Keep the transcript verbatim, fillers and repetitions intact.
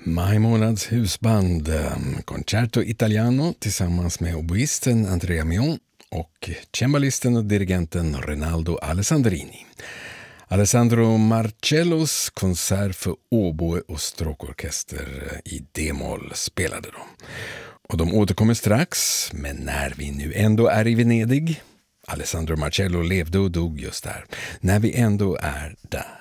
Maj månads husband Concerto Italiano tillsammans med oboisten Andrea Mion och cembalisten och dirigenten Rinaldo Alessandrini. Alessandro Marcellos konsert för oboe och stråkorkester i D-moll spelade de. Och de återkommer strax, men när vi nu ändå är i Venedig. Alessandro Marcello levde och dog just där. När vi ändå är där.